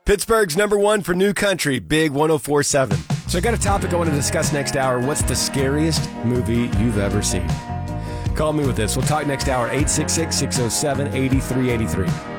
Pittsburgh's number one for new country, Big 104.7. So I got a topic I want to discuss next hour. What's the scariest movie you've ever seen? Call me with this. We'll talk next hour, 866-607-8383.